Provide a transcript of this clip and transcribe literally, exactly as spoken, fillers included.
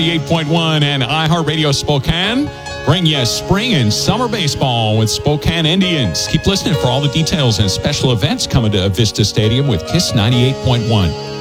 eight point one and iHeartRadio Spokane bring you spring and summer baseball with Spokane Indians. Keep listening for all the details and special events coming to Vista Stadium with Kiss ninety-eight point one.